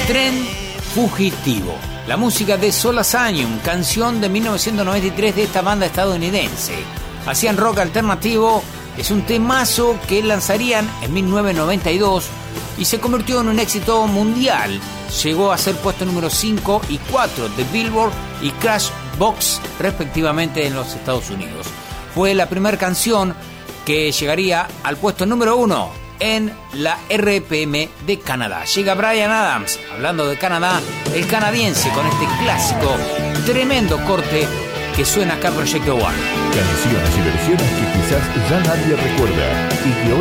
Tren Fugitivo. La música de Soul Asylum, canción de 1993 de esta banda estadounidense. Hacían rock alternativo, es un temazo que lanzarían en 1992 y se convirtió en un éxito mundial. Llegó a ser puesto número 5 y 4 de Billboard y Cashbox respectivamente en los Estados Unidos. Fue la primera canción que llegaría al puesto número 1 en la RPM de Canadá. Llega Bryan Adams, hablando de Canadá, el canadiense, con este clásico, tremendo corte que suena acá Proyecto One. Canciones y versiones que quizás ya nadie recuerda y que hoy